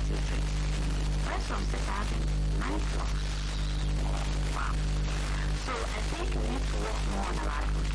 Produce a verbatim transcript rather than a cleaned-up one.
Pacific. Restaurants that having nightclubs. Wow. So I think we need to work more on a lot of